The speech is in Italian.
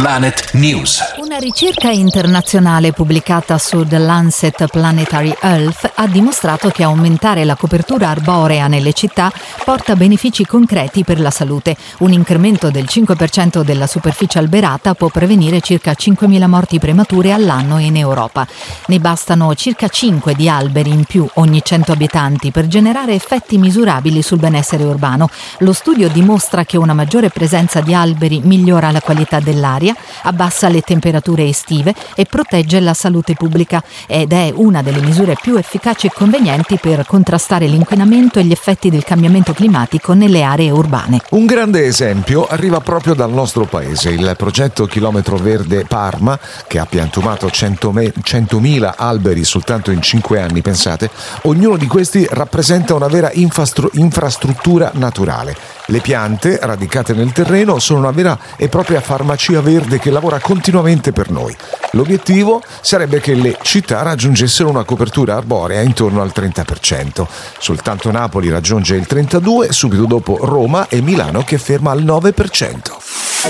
Planet News. Una ricerca internazionale pubblicata su The Lancet Planetary Health ha dimostrato che aumentare la copertura arborea nelle città porta benefici concreti per la salute. Un incremento del 5% della superficie alberata può prevenire circa 5.000 morti premature all'anno in Europa. Ne bastano circa 5 di alberi in più ogni 100 abitanti per generare effetti misurabili sul benessere urbano. Lo studio dimostra che una maggiore presenza di alberi migliora la qualità dell'aria, abbassa le temperature estive e protegge la salute pubblica ed è una delle misure più efficaci e convenienti per contrastare l'inquinamento e gli effetti del cambiamento climatico nelle aree urbane. Un grande esempio arriva proprio dal nostro paese, il progetto Chilometro Verde Parma, che ha piantumato 100.000 alberi soltanto in 5 anni, pensate. Ognuno di questi rappresenta una vera infrastruttura naturale. Le piante, radicate nel terreno, sono una vera e propria farmacia verde che lavora continuamente per noi. L'obiettivo sarebbe che le città raggiungessero una copertura arborea intorno al 30%. Soltanto Napoli raggiunge il 32%, subito dopo Roma e Milano che ferma al 9%.